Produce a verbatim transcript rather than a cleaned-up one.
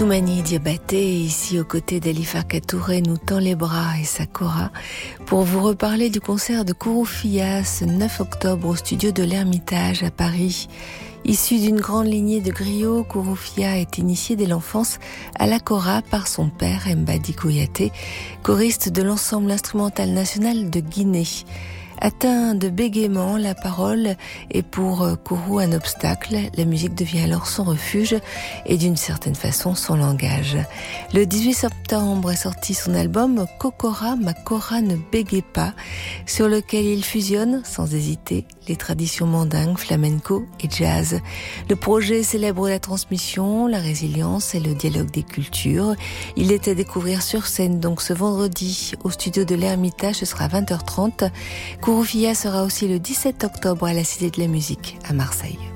Toumani Diabaté, ici aux côtés d'Ali Farka Touré, nous tend les bras et Sakura pour vous reparler du concert de Kouroufia ce neuf octobre au studio de l'Ermitage à Paris. Issu d'une grande lignée de griots, Kouroufia est initié dès l'enfance à la kora par son père Mbadi Kouyaté, choriste de l'ensemble instrumental national de Guinée. Atteint de bégaiement, la parole est pour Kourou un obstacle. La musique devient alors son refuge et d'une certaine façon son langage. Le dix-huit septembre est sorti son album Kokora, ma kora ne bégaye pas, sur lequel il fusionne, sans hésiter, les traditions mandingues, flamenco et jazz. Le projet célèbre la transmission, la résilience et le dialogue des cultures. Il est à découvrir sur scène donc ce vendredi au studio de l'Ermitage, ce sera vingt heures trente. Kouroufia sera aussi le dix-sept octobre à la Cité de la Musique à Marseille.